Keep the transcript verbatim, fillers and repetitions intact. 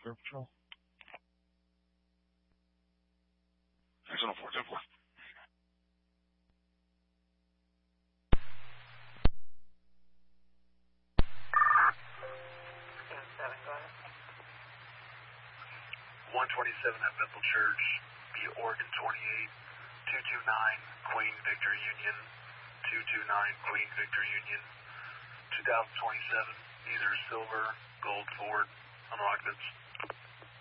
Fair Patrol. six oh four, ten four. one twenty-seven at Bethel Church, B Oregon twenty-eight, two two nine Queen Victor Union, two two nine Queen Victor Union, two thousand twenty-seven, either silver, gold Ford, on occupants.